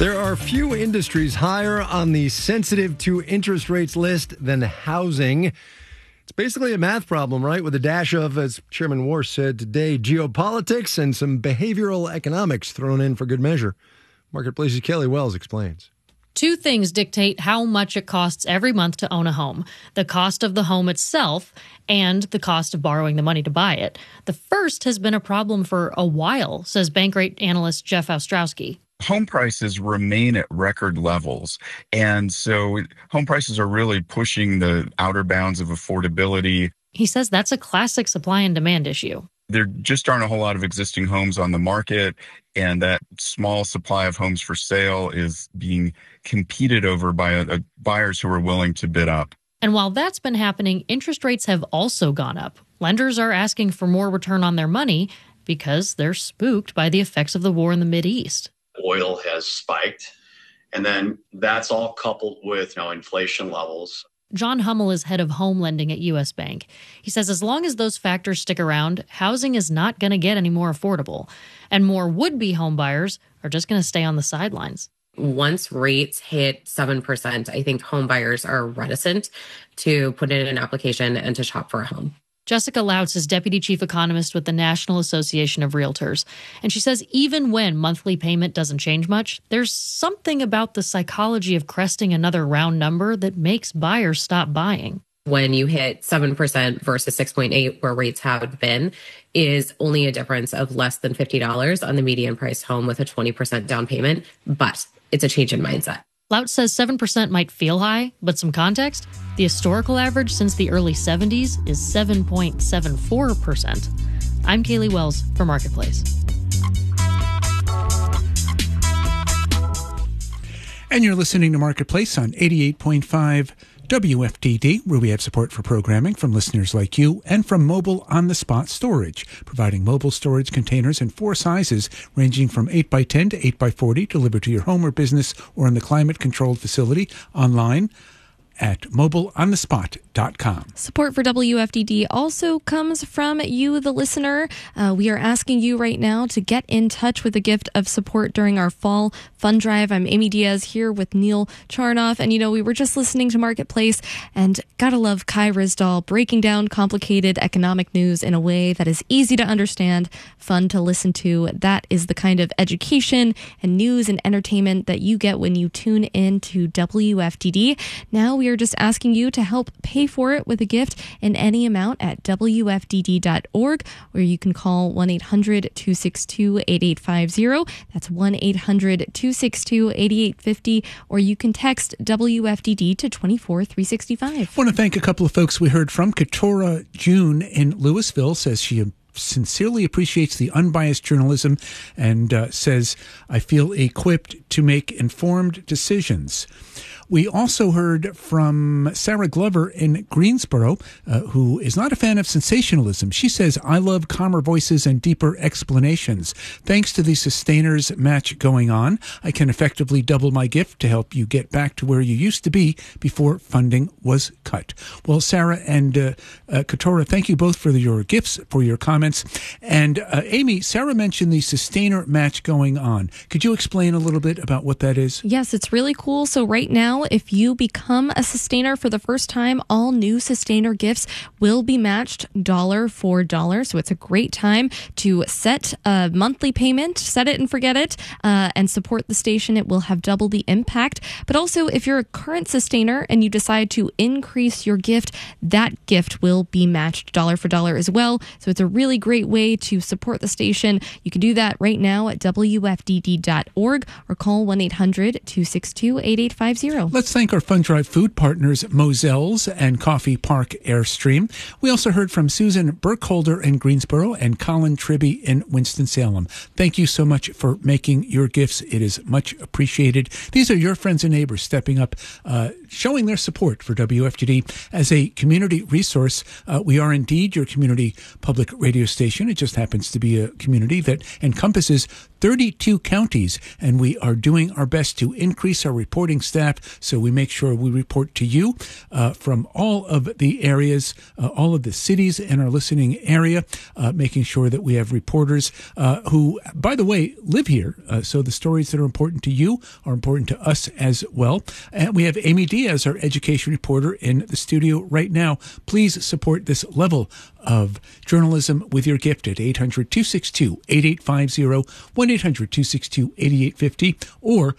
There are few industries higher on the sensitive to interest rates list than housing. It's basically a math problem, right? With a dash of, as Chairman Warsh said today, geopolitics and some behavioral economics thrown in for good measure. Marketplace's Kelly Wells explains. Two things dictate how much it costs every month to own a home: the cost of the home itself and the cost of borrowing the money to buy it. The first has been a problem for a while, says Bankrate analyst Jeff Ostrowski. Home prices remain at record levels. And so home prices are really pushing the outer bounds of affordability. He says that's a classic supply and demand issue. There just aren't a whole lot of existing homes on the market, and that small supply of homes for sale is being competed over by buyers who are willing to bid up. And while that's been happening, interest rates have also gone up. Lenders are asking for more return on their money because they're spooked by the effects of the war in the Mideast. Oil has spiked, and then that's all coupled with inflation levels. John Hummel is head of home lending at U.S. Bank. He says as long as those factors stick around, housing is not going to get any more affordable, and more would-be home buyers are just going to stay on the sidelines. Once rates hit 7%, I think home buyers are reticent to put in an application and to shop for a home. Jessica Lautz is deputy chief economist with the National Association of Realtors. And she says even when monthly payment doesn't change much, there's something about the psychology of cresting another round number that makes buyers stop buying. When you hit 7% versus 6.8%, where rates have been, is only a difference of less than $50 on the median priced home with a 20% down payment. But it's a change in mindset. Lautz says 7% might feel high, but some context, the historical average since the early 70s is 7.74%. I'm Kaylee Wells for Marketplace. And you're listening to Marketplace on 88.5 WFDD, where we have support for programming from listeners like you and from Mobile On-the-Spot Storage, providing mobile storage containers in 4 sizes ranging from 8x10 to 8x40, delivered to your home or business or in the climate-controlled facility online at mobileonthespot.com. Support for WFDD also comes from you, the listener. We are asking you right now to get in touch with a gift of support during our fall fund drive. I'm Amy Diaz here with Neil Charnoff. And, we were just listening to Marketplace, and gotta love Kai Ryssdal breaking down complicated economic news in a way that is easy to understand, fun to listen to. That is the kind of education and news and entertainment that you get when you tune in to WFDD. Now we are just asking you to help pay for it with a gift in any amount at WFDD.org, where you can call 1-800-262-8850. That's 1-800-262-8850, or you can text WFDD to 24365. I want to thank a couple of folks we heard from. Katora June in Louisville says she sincerely appreciates the unbiased journalism and says, I feel equipped to make informed decisions. We also heard from Sarah Glover in Greensboro, who is not a fan of sensationalism. She says, I love calmer voices and deeper explanations. Thanks to the Sustainers match going on, I can effectively double my gift to help you get back to where you used to be before funding was cut. Well, Sarah and Katora, thank you both for your gifts, for your comments. And Amy, Sarah mentioned the Sustainer match going on. Could you explain a little bit about what that is? Yes, it's really cool. So right now, if you become a Sustainer for the first time, all new Sustainer gifts will be matched dollar for dollar. So it's a great time to set a monthly payment, set it and forget it, and support the station. It will have double the impact. But also, if you're a current Sustainer and you decide to increase your gift, that gift will be matched dollar for dollar as well. So it's a really great way to support the station. You can do that right now at WFDD.org or call 1-800-262-8850. Let's thank our Fund Drive food partners, Moselles and Coffee Park Airstream. We also heard from Susan Burkholder in Greensboro and Colin Tribby in Winston-Salem. Thank you so much for making your gifts. It is much appreciated. These are your friends and neighbors stepping up, showing their support for WFDD as a community resource. We are indeed your community public radio station. It just happens to be a community that encompasses 32 counties, and we are doing our best to increase our reporting staff so we make sure we report to you from all of the areas, all of the cities in our listening area, making sure that we have reporters who, by the way, live here. So the stories that are important to you are important to us as well. And we have Amy Diaz, our education reporter, in the studio right now. Please support this level of journalism with your gift at 800-262-8850, 1-800-262-8850, or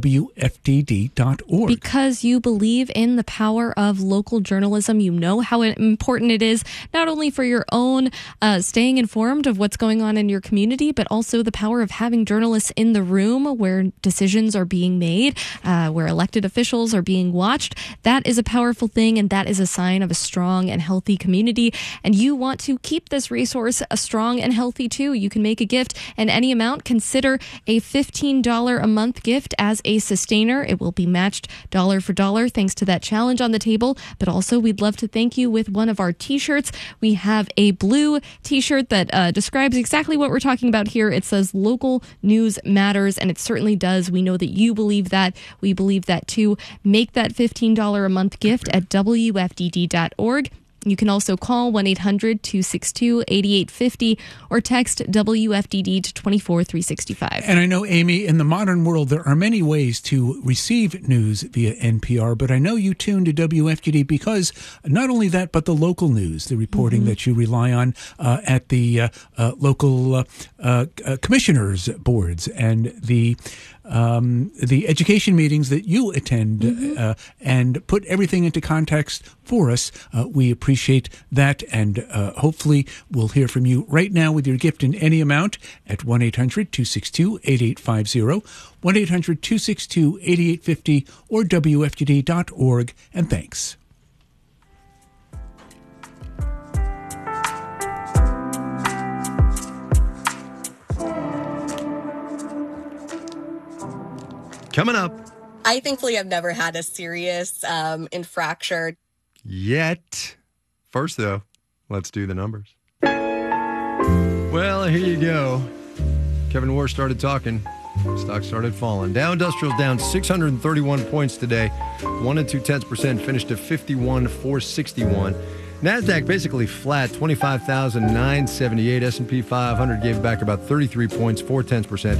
WFDD.org. Because you believe in the power of local journalism, you know how important it is, not only for your own staying informed of what's going on in your community, but also the power of having journalists in the room where decisions are being made, where elected officials are being watched. That is a powerful thing, and that is a sign of a strong and healthy community. And you want to keep this resource strong and healthy too. You can make a gift in any amount. Consider a $15 a month gift as a sustainer. It will be matched dollar for dollar thanks to that challenge on the table. But also, we'd love to thank you with one of our t-shirts. We have a blue t-shirt that describes exactly what we're talking about here. It says local news matters, and it certainly does. We know that you believe that. We believe that too. Make that $15 a month gift at WFDD.org. You can also call 1-800-262-8850 or text WFDD to 24365. And I know, Amy, in the modern world, there are many ways to receive news via NPR, but I know you tune to WFDD because not only that, but the local news, the reporting that you rely on at the local commissioners' boards and the education meetings that you attend and put everything into context for us. We appreciate that, and hopefully we'll hear from you right now with your gift in any amount at 1-800-262-8850, 1-800-262-8850, or WFDD.org, and thanks. Coming up. I thankfully have never had a serious infraction. Yet. First, though, let's do the numbers. Well, here you go. Kevin Warr started talking. Stocks started falling. Dow Industrial's down 631 points today. 1 2/10%, finished at 51,461. NASDAQ basically flat, 25,978. S&P 500 gave back about 33 points, 0.4%,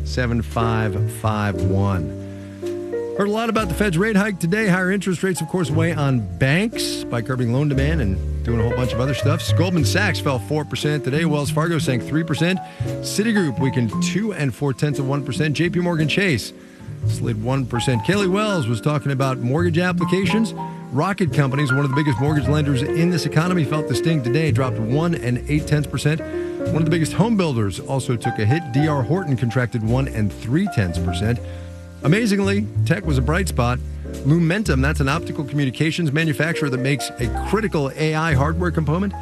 7,551. Heard a lot about the Fed's rate hike today. Higher interest rates, of course, weigh on banks by curbing loan demand and doing a whole bunch of other stuff. Goldman Sachs fell 4% today. Wells Fargo sank 3%. Citigroup weakened 2 4/10%. JP Morgan Chase slid 1%. Kelly Wells was talking about mortgage applications. Rocket Companies, one of the biggest mortgage lenders in this economy, felt the sting today, dropped 1 8/10%. One of the biggest home builders also took a hit. D.R. Horton contracted 1 3/10%. Amazingly, tech was a bright spot. Lumentum, that's an optical communications manufacturer that makes a critical AI hardware component.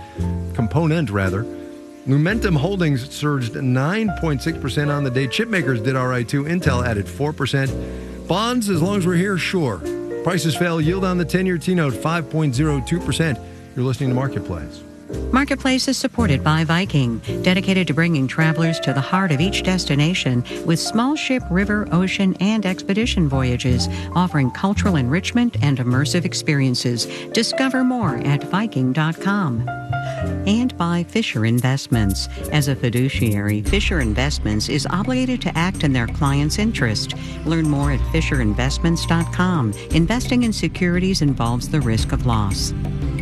Lumentum Holdings surged 9.6% on the day. Chipmakers did all right too. Intel added 4%. Bonds, as long as we're here, sure. Prices fell. Yield on the 10-year T-note 5.02%. You're listening to Marketplace. Marketplace is supported by Viking, dedicated to bringing travelers to the heart of each destination with small ship, river, ocean, and expedition voyages, offering cultural enrichment and immersive experiences. Discover more at Viking.com. And by Fisher Investments. As a fiduciary, Fisher Investments is obligated to act in their client's interest. Learn more at FisherInvestments.com. Investing in securities involves the risk of loss.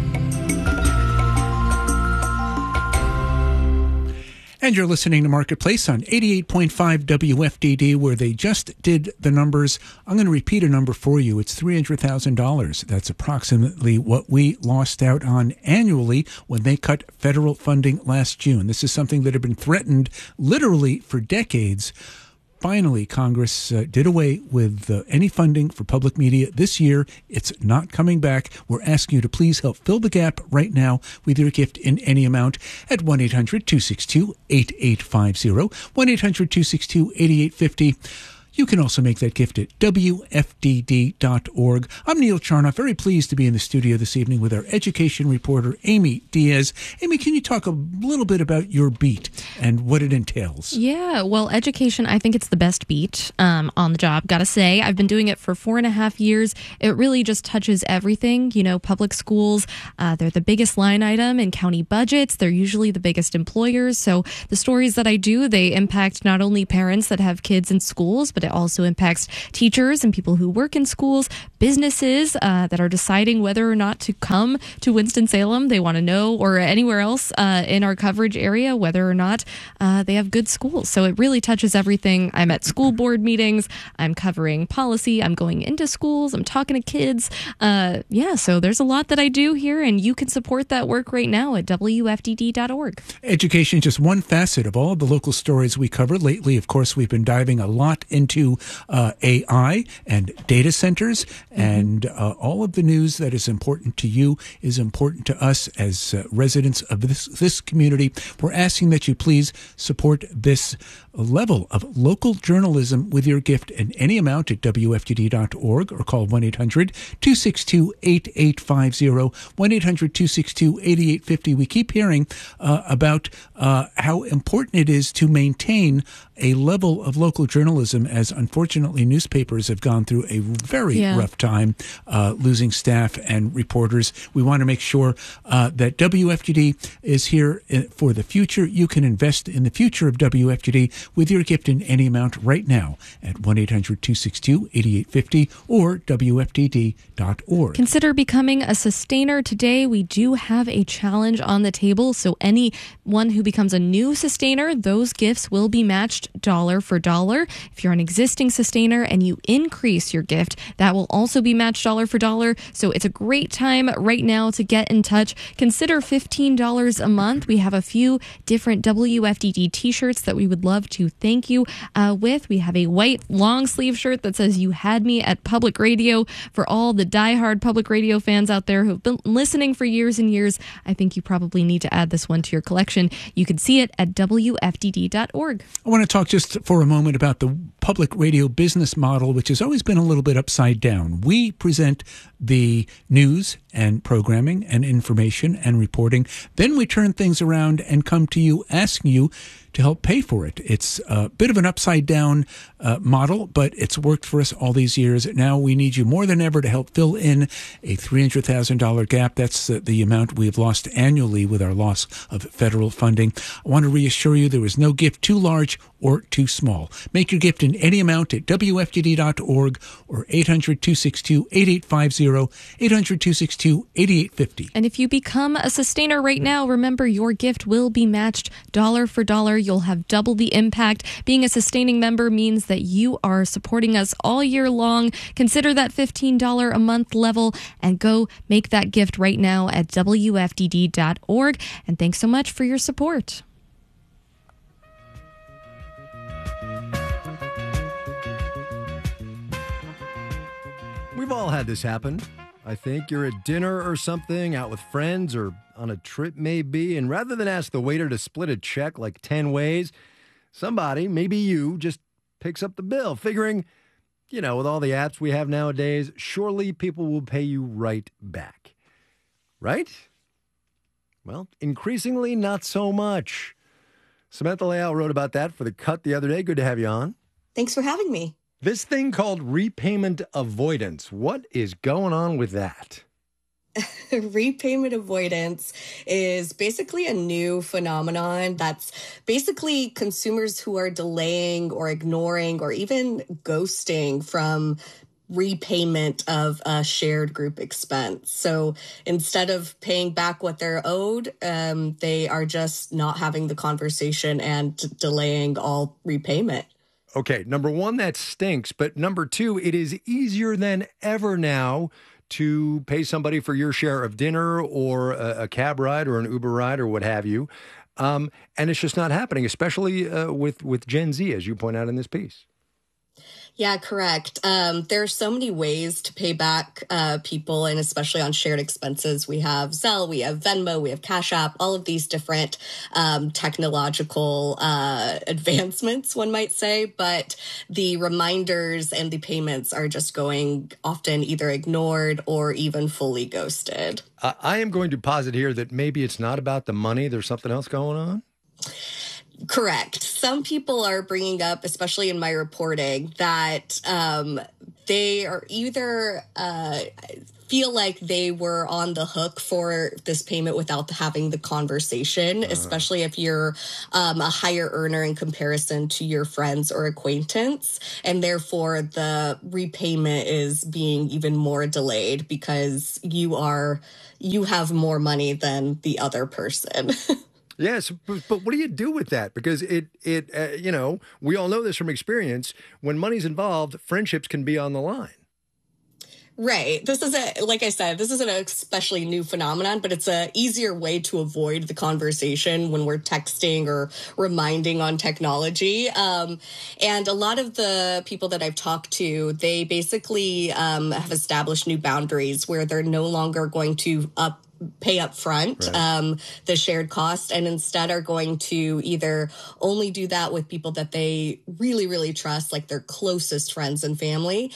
And you're listening to Marketplace on 88.5 WFDD, where they just did the numbers. I'm going to repeat a number for you. It's $300,000. That's approximately what we lost out on annually when they cut federal funding last June. This is something that had been threatened literally for decades. Finally, Congress did away with any funding for public media this year. It's not coming back. We're asking you to please help fill the gap right now with your gift in any amount at 1-800-262-8850, 1-800-262-8850. You can also make that gift at WFDD.org. I'm Neil Charnoff, very pleased to be in the studio this evening with our education reporter, Amy Diaz. Amy, can you talk a little bit about your beat and what it entails? Yeah, well, education, I think it's the best beat on the job, gotta say. I've been doing it for 4.5 years. It really just touches everything. You know, public schools, they're the biggest line item in county budgets. They're usually the biggest employers. So the stories that I do, they impact not only parents that have kids in schools, but it also impacts teachers and people who work in schools, businesses that are deciding whether or not to come to Winston-Salem. They want to know, or anywhere else in our coverage area, whether or not they have good schools. So it really touches everything. I'm at school board meetings. I'm covering policy. I'm going into schools. I'm talking to kids. So there's a lot that I do here, and you can support that work right now at WFDD.org. Education, just one facet of all the local stories we cover. Lately, of course, we've been diving a lot into AI and data centers, and all of the news that is important to you is important to us as residents of this community. We're asking that you please support this level of local journalism with your gift in any amount at WFDD.org or call 1-800-262-8850, 1-800-262-8850. We keep hearing about how important it is to maintain a level of local journalism, as unfortunately newspapers have gone through a very rough time losing staff and reporters. We want to make sure that WFDD is here for the future. You can invest in the future of WFDD with your gift in any amount right now at 1-800-262-8850 or WFDD.org. Consider becoming a sustainer today. We do have a challenge on the table, so anyone who becomes a new sustainer, those gifts will be matched dollar for dollar. If you're an existing sustainer and you increase your gift, that will also be matched dollar for dollar. So it's a great time right now to get in touch. Consider $15 a month. We have a few different WFDD t-shirts that we would love to thank you with. We have a white long sleeve shirt that says "You Had Me at Public Radio." For all the diehard public radio fans out there who've been listening for years and years, I think you probably need to add this one to your collection. You can see it at WFDD.org. I want to talk just for a moment about the public radio business model, which has always been a little bit upside down. We present the news and programming and information and reporting. Then we turn things around and come to you asking you to help pay for it. It's a bit of an upside down model, but it's worked for us all these years. Now we need you more than ever to help fill in a $300,000 gap. That's the amount we have lost annually with our loss of federal funding. I want to reassure you there is no gift too large or too small. Make your gift in any amount at WFDD.org or 800-262-8850, 800-262-8850. And if you become a sustainer right now, remember your gift will be matched dollar for dollar. You'll have double the impact. Being a sustaining member means that you are supporting us all year long. Consider that $15 a month level and go make that gift right now at WFDD.org. And thanks so much for your support. We've all had this happen. I think you're at dinner or something, out with friends or on a trip maybe, and rather than ask the waiter to split a check like 10 ways, somebody, maybe you, just picks up the bill, figuring, with all the apps we have nowadays, surely people will pay you right back. Right? Well, increasingly not so much. Samantha Leal wrote about that for The Cut the other day. Good to have you on. Thanks for having me. This thing called repayment avoidance. What is going on with that? Repayment avoidance is basically a new phenomenon that's basically consumers who are delaying or ignoring or even ghosting from repayment of a shared group expense. So instead of paying back what they're owed, they are just not having the conversation and delaying all repayment. Okay, number one, that stinks. But number two, it is easier than ever now to pay somebody for your share of dinner or a cab ride or an Uber ride or what have you. And it's just not happening, especially with Gen Z, as you point out in this piece. Yeah, correct. There are so many ways to pay back people, and especially on shared expenses. We have Zelle, we have Venmo, we have Cash App, all of these different technological advancements, one might say. But the reminders and the payments are just going often either ignored or even fully ghosted. I am going to posit here that maybe it's not about the money. There's something else going on. Correct. Some people are bringing up, especially in my reporting, that they are either feel like they were on the hook for this payment without having the conversation, especially if you're a higher earner in comparison to your friends or acquaintance. And therefore, the repayment is being even more delayed because you have more money than the other person. Yes, but what do you do with that? Because we all know this from experience. When money's involved, friendships can be on the line. Right. Like I said, this isn't an especially new phenomenon, but it's a easier way to avoid the conversation when we're texting or reminding on technology. And a lot of the people that I've talked to, they basically have established new boundaries where they're no longer going to pay up front, the shared cost, and instead are going to either only do that with people that they really, really trust, like their closest friends and family,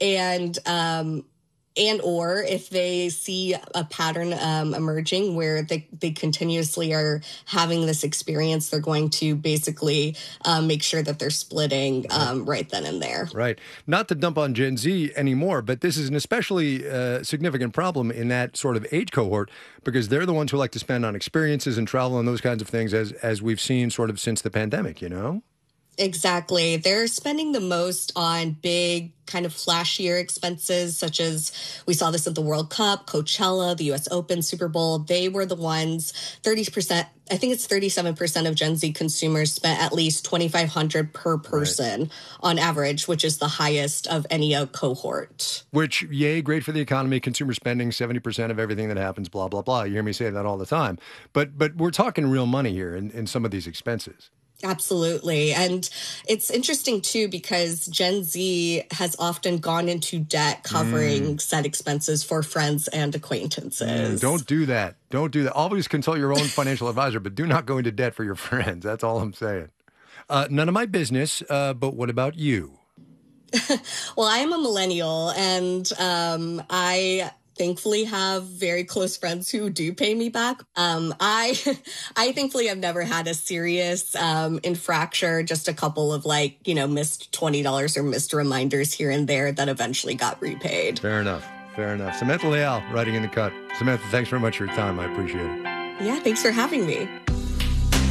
or if they see a pattern emerging where they continuously are having this experience, they're going to basically make sure that they're splitting right then and there. Right. Not to dump on Gen Z anymore, but this is an especially significant problem in that sort of age cohort because they're the ones who like to spend on experiences and travel and those kinds of things as we've seen sort of since the pandemic, you know? Exactly. They're spending the most on big kind of flashier expenses, such as we saw this at the World Cup, Coachella, the US Open, Super Bowl. They were the ones, 30%, I think it's 37% of Gen Z consumers spent at least $2,500 per person on average, which is the highest of any cohort. Which, yay, great for the economy, consumer spending, 70% of everything that happens, blah, blah, blah. You hear me say that all the time. But we're talking real money here in some of these expenses. Absolutely. And it's interesting, too, because Gen Z has often gone into debt covering said expenses for friends and acquaintances. Don't do that. Don't do that. Always consult your own financial advisor, but do not go into debt for your friends. That's all I'm saying. None of my business, but what about you? Well, I am a millennial, and I thankfully have very close friends who do pay me back. I thankfully have never had a serious infraction, just a couple of missed $20 or missed reminders here and there that eventually got repaid. Fair enough. Samantha Leal, writing in The Cut. Samantha, thanks very much for your time. I appreciate it. Yeah, thanks for having me.